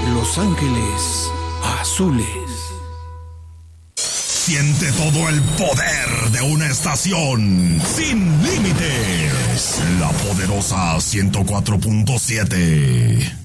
Los Ángeles Azules. Siente todo el poder de una estación sin límites. La poderosa 104.7.